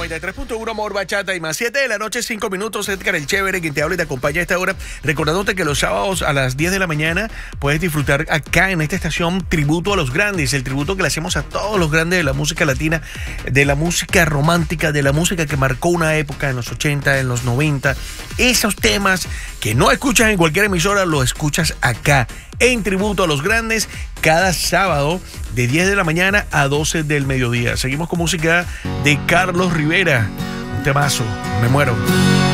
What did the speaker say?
93.1 Amor, Bachata y más. 7 de la noche, 5 minutos. Edgar el Chévere, quien te habla y te acompaña a esta hora. Recordándote que los sábados a las 10 de la mañana puedes disfrutar acá en esta estación tributo a los grandes. El tributo que le hacemos a todos los grandes de la música latina, de la música romántica, de la música que marcó una época en los 80, en los 90. Esos temas que no escuchas en cualquier emisora, los escuchas acá en tributo a los grandes cada sábado de 10 de la mañana a 12 del mediodía. Seguimos con música de Carlos Rivera, un temazo, Me Muero.